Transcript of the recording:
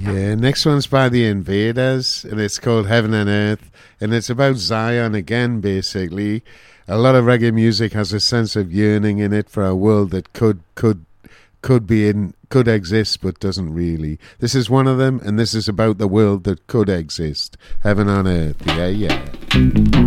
Yeah, next one's by the Invaders, and it's called Heaven and Earth, and it's about Zion again, basically. A lot of reggae music has a sense of yearning in it for a world that could exist but doesn't really. This is one of them, and this is about the world that could exist. Heaven on Earth, yeah.